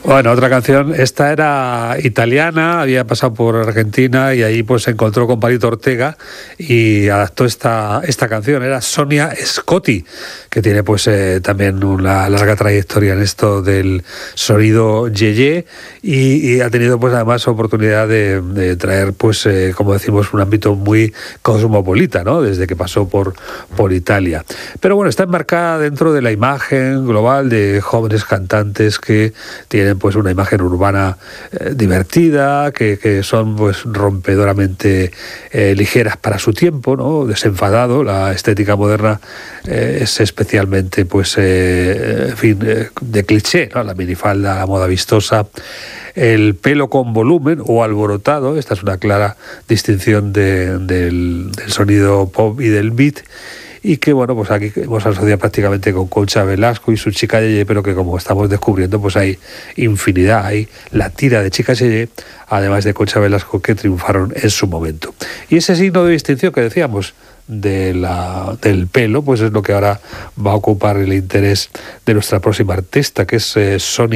Bueno, otra canción, esta era italiana, había pasado por Argentina y ahí pues se encontró con Palito Ortega y adaptó esta canción. Era Sonia Scotti, que tiene pues también una larga trayectoria en esto del sonido yeye y ha tenido pues además oportunidad de traer pues como decimos un ámbito muy cosmopolita, ¿no? Desde que pasó por Italia. Pero bueno, está enmarcada dentro de la imagen global de jóvenes cantantes que tienen pues una imagen urbana divertida, que son pues rompedoramente ligeras para su tiempo, ¿no? Desenfadado. La estética moderna es especialmente pues en fin, de cliché, ¿no? La minifalda, la moda vistosa, el pelo con volumen o alborotado. Esta es una clara distinción del sonido pop y del beat, y que bueno, pues aquí hemos asociado prácticamente con Concha Velasco y su chica yeye, pero que como estamos descubriendo pues hay infinidad, hay la tira de chicas yeye, además de Concha Velasco, que triunfaron en su momento. Y ese signo de distinción que decíamos del pelo, pues es lo que ahora va a ocupar el interés de nuestra próxima artista, que es Sonia